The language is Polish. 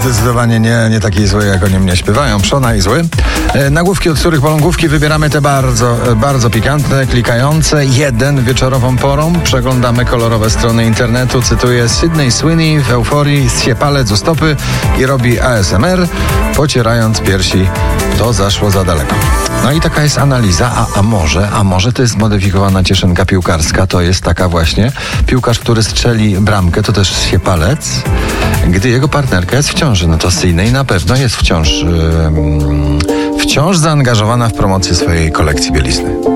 zdecydowanie nie takiej złej, jak oni mnie śpiewają. Przona i zły. Nagłówki, od których bolą główki, wybieramy te bardzo pikantne, klikające. Jeden wieczorową porą przeglądamy kolorowe strony internetu. Cytuję: Sydney Sweeney w euforii zsie palec u stopy i robi ASMR, pocierając piersi. To zaszło za daleko. No i taka jest analiza, a może to jest zmodyfikowana cieszynka piłkarska, to jest taka właśnie piłkarz, który strzeli bramkę, to też zsie palec, gdy jego partnerka jest w ciąży. No to Sydney na pewno jest wciąż zaangażowana w promocję swojej kolekcji bielizny.